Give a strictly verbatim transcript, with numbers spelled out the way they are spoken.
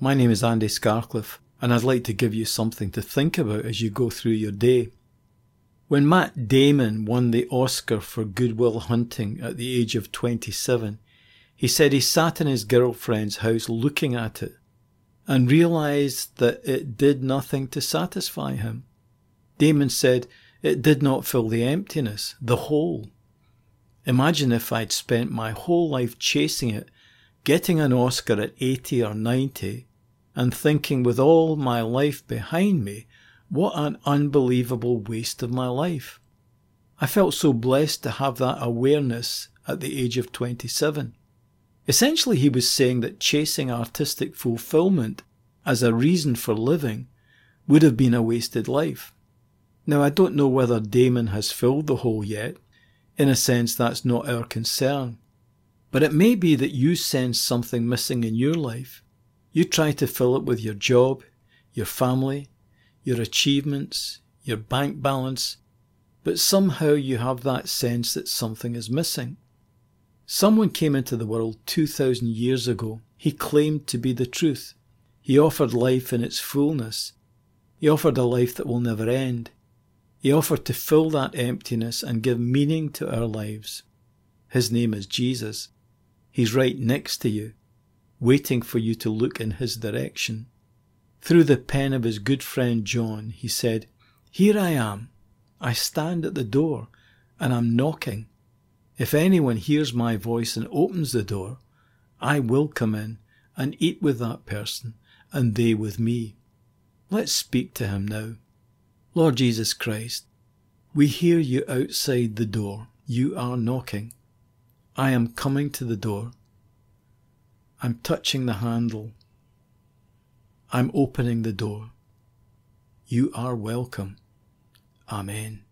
My name is Andy Scarcliffe, and I'd like to give you something to think about as you go through your day. When Matt Damon won the Oscar for Good Will Hunting at the age of twenty-seven, he said he sat in his girlfriend's house looking at it and realised that it did nothing to satisfy him. Damon said it did not fill the emptiness, the hole. Imagine if I'd spent my whole life chasing it, getting an Oscar at eighty or ninety, and thinking with all my life behind me, what an unbelievable waste of my life. I felt so blessed to have that awareness at the age of twenty-seven. Essentially, he was saying that chasing artistic fulfillment as a reason for living would have been a wasted life. Now, I don't know whether Damon has filled the hole yet. In a sense, that's not our concern. But it may be that you sense something missing in your life. You try to fill it with your job, your family, your achievements, your bank balance, but somehow you have that sense that something is missing. Someone came into the world two thousand years ago. He claimed to be the truth. He offered life in its fullness. He offered a life that will never end. He offered to fill that emptiness and give meaning to our lives. His name is Jesus. He's right next to you, waiting for you to look in his direction. Through the pen of his good friend John, he said, "Here I am. I stand at the door, and I'm knocking. If anyone hears my voice and opens the door, I will come in and eat with that person, and they with me." Let's speak to him now. Lord Jesus Christ, we hear you outside the door. You are knocking. I am coming to the door. I'm touching the handle. I'm opening the door. You are welcome. Amen.